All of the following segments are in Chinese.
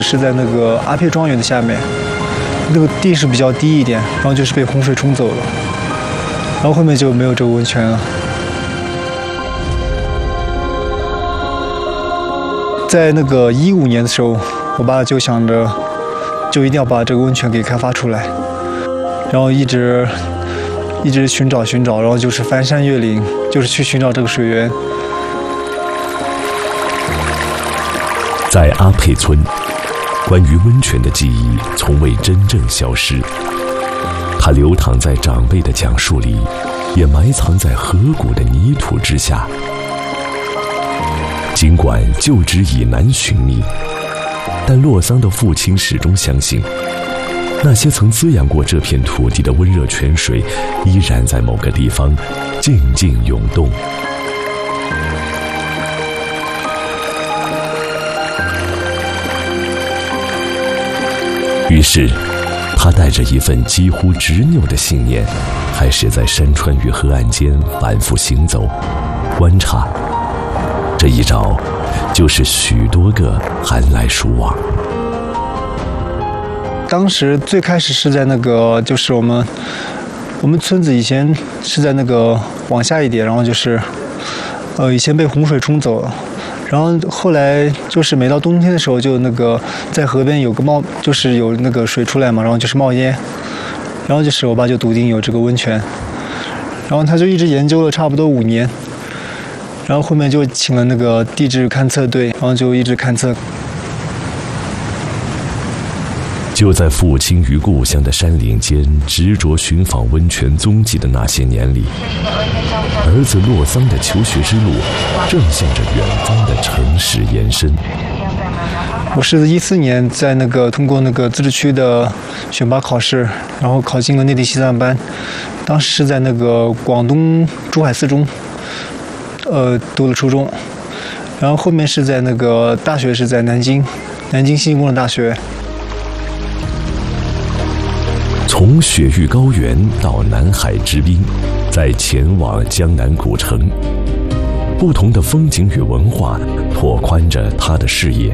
是在那个阿佩庄园的下面，那个地势比较低一点，然后就是被洪水冲走了，然后后面就没有这个温泉了。在那个15年的时候，我爸就想着，就一定要把这个温泉给开发出来，然后一直寻找，然后就是翻山越岭，就是去寻找这个水源。 在阿佩村，关于温泉的记忆从未真正消失，它流淌在长辈的讲述里，也埋藏在河谷的泥土之下。尽管旧址已难寻觅，但洛桑的父亲始终相信，那些曾滋养过这片土地的温热泉水，依然在某个地方静静涌动。于是，他带着一份几乎执拗的信念，开始在山川与河岸间反复行走，观察。这一找，就是许多个寒来暑往。 当时最开始是在那个，就是我们村子以前是在那个往下一点，然后就是以前被洪水冲走了。然后后来就是每到冬天的时候，就那个在河边有个就是有那个水出来嘛，然后就是冒烟，然后就是我爸就笃定有这个温泉，然后他就一直研究了差不多5年，然后后面就请了那个地质勘测队，然后就一直勘测。 就在父亲于故乡的山岭间执着寻访温泉踪迹的那些年里，儿子洛桑的求学之路正向着远方的城市延伸。 我是14年在那个通过那个自治区的选拔考试，然后考进了内地西藏班，当时是在那个广东珠海4中，读了初中，然后后面是在那个大学是在南京信息工程大学。 从雪域高原到南海之滨，再前往江南古城，不同的风景与文化拓宽着他的视野。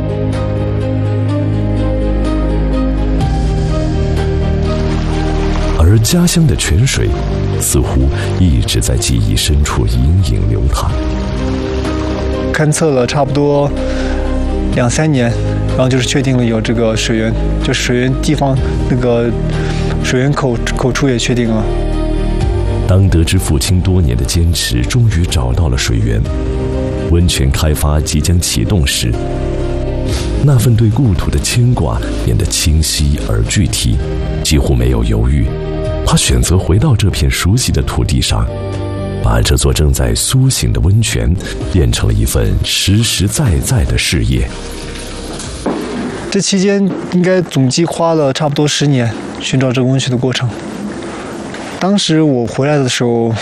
而家乡的泉水似乎一直在记忆深处隐隐流淌。 勘测了差不多2、3年，然后就是确定了有这个水源，就水源地方那个水源口处也确定了。 当得知父亲多年的坚持终于找到了水源，温泉开发即将启动时，那份对故土的牵挂变得清晰而具体，几乎没有犹豫。他选择回到这片熟悉的土地上，把这座正在苏醒的温泉变成了一份实实在在的事业。 这期间应该总计花了差不多10年寻找这个温泉的过程。当时我回来的时候，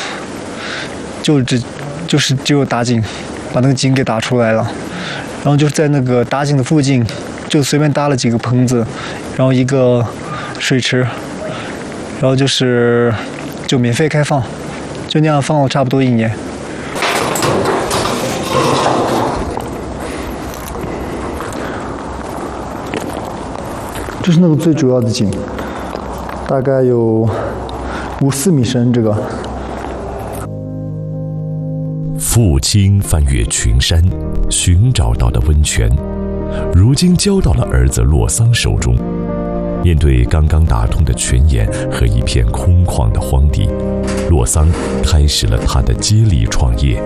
就是只有打井，把那个井给打出来了，然后就在那个打井的附近，就随便搭了几个棚子，然后一个水池，然后就免费开放，就那样放了差不多1年。这是那个最主要的井，大概有5、4米深。这个父亲翻越群山寻找到的温泉，如今交到了儿子洛桑手中。面对刚刚打通的泉眼和一片空旷的荒地，洛桑开始了他的接力创业。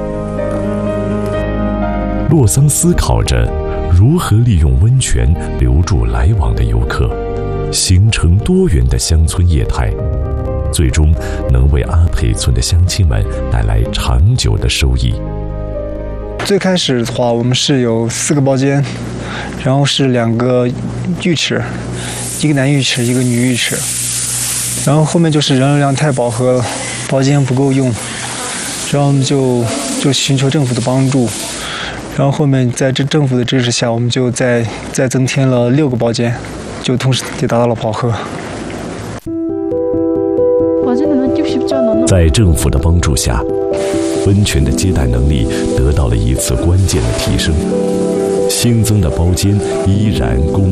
洛桑思考着如何利用温泉留住来往的游客，形成多元的乡村业态，最终能为阿佩村的乡亲们带来长久的收益。 最开始的话，我们是有4个包间，然后是2个浴池，一个男浴池，一个女浴池。然后后面就是人流量太饱和了，包间不够用，然后我们就寻求政府的帮助。然后后面在政府的支持下，我们就再增添了6个包间，就同时也达到了饱和。 在政府的帮助下，温泉的接待能力得到了一次关键的提升，新增的包间依然供